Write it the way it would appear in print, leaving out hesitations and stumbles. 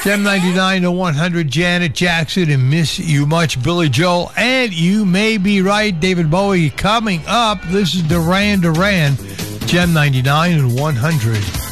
Gem 99 to 100, Janet Jackson and Miss You Much, Billy Joel. And you may be right, David Bowie. Coming up, this is Duran Duran, Gem 99 and 100.